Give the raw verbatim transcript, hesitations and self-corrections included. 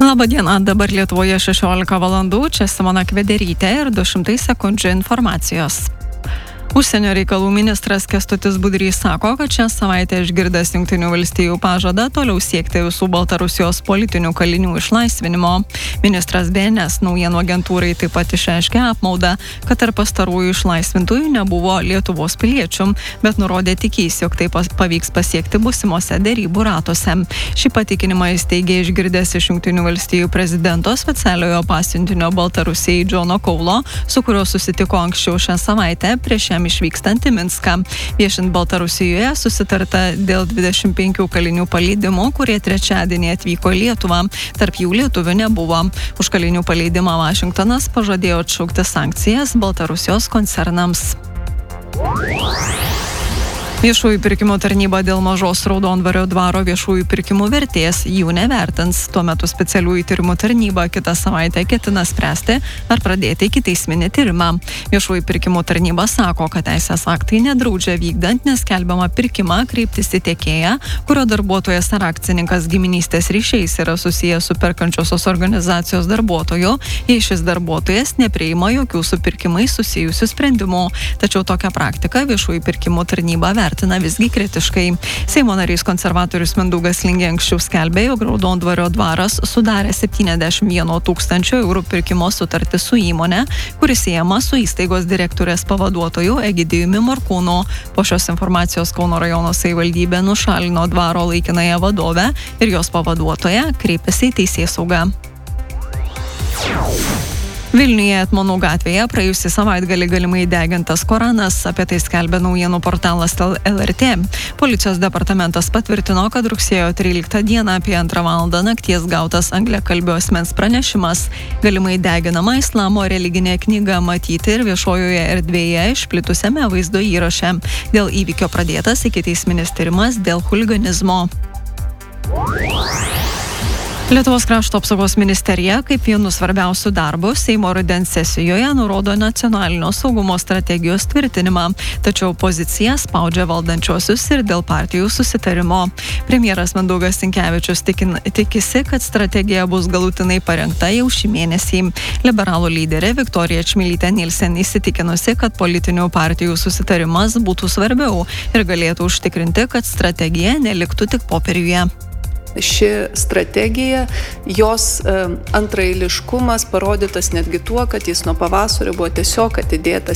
Labą dieną, dabar Lietuvoje šešiolika valandų, čia Simona Kvederytė ir du šimtai sekundžių informacijos. Užsienio reikalų ministras Kęstutis Budrys sako, kad šią savaitę išgirdęs Jungtinių valstijų pažadą toliau siekti visų Baltarusijos politinių kalinių išlaisvinimo. Ministras B N S naujienų agentūrai taip pat išreiškė apmaudą, kad tarp pastarųjų išlaisvintųjų nebuvo Lietuvos piliečių, bet nurodė tikys, jog tai pavyks pasiekti busimuose derybų ratuose. Šį patikinimą jis teigė išgirdęs iš Jungtinių valstijų prezidento specialiojo pasiuntinio Baltarusijai Džono Kaulo, su kuriuo susitiko anksčiau šią savaitę prieš jam išvykstant į Minską. Viešint Baltarusijoje susitarta dėl dvidešimt penkių kalinių paleidimų, kurie trečiadienį atvyko į Lietuvą. Tarp jų lietuvių nebuvo. Už kalinių paleidimą Vašingtonas pažadėjo atšaukti sankcijas Baltarusijos koncernams. Viešųjų pirkimų tarnyba dėl mažos Raudondvario dvaro viešųjų pirkimų vertės jų nevertins. Tuo metu specialiųjų tyrimų tarnyba kitą savaitę ketina spręsti, ar pradėti ikiteisminį tyrimą. Viešųjų pirkimų tarnyba sako, kad teisės aktai nedraudžia vykdant neskelbiamą pirkimą kreiptis į tiekėją, kurio darbuotojas ar akcininkas giminystės ryšiais yra susijęs su perkančiosios organizacijos darbuotoju, jei šis darbuotojas nepriima jokių su pirkimais susijusių sprendimų. Tačiau tokią praktiką viešųjų pirkimų tarnyba vertina. vertina visgi kritiškai. Seimo narys konservatorius Mindaugas Lingė anksčiau skelbė, jog Raudondvario dvaras sudarė septyniasdešimt vieno tūkstančio eurų pirkimo sutartį su įmonė, kuris siejama su įstaigos direktorės pavaduotoju Egidijumi Morkūnu. Po šios informacijos Kauno rajono savivaldybė nušalino dvaro laikinąją vadovę ir jos pavaduotoją kreipėsi į teisėsaugą. Vilniuje Etmonų gatvėje praėjusį savaitgalį galimai degintas Koranas, apie tai skelbia naujienų portalas L R T. Policijos departamentas patvirtino, kad rugsėjo tryliktą dieną apie antrą valandą nakties gautas angliakalbio asmens pranešimas. Galimai deginama islamo religinė knyga matyti ir viešojoje erdvėje išplitusiame vaizdo įraše. Dėl įvykio pradėtas ikiteisminis tyrimas dėl chuliganizmo. Lietuvos krašto apsaugos ministerija kaip vienu svarbiausių darbų Seimo rudens sesijoje nurodo nacionalinio saugumo strategijos tvirtinimą, tačiau opozicija spaudžia valdančiosius ir dėl partijų susitarimo. Premjeras Mindaugas Sinkevičius tikin, tikisi, kad strategija bus galutinai parengta jau šį mėnesį. Liberalų lyderė Viktorija Čmilytė Nilsen įsitikinusi, kad politinių partijų susitarimas būtų svarbiau ir galėtų užtikrinti, kad strategija neliktų tik popieriuje. Ši strategija, jos e, antraeiliškumas parodytas netgi tuo, kad jis nuo pavasario buvo tiesiog atidėtas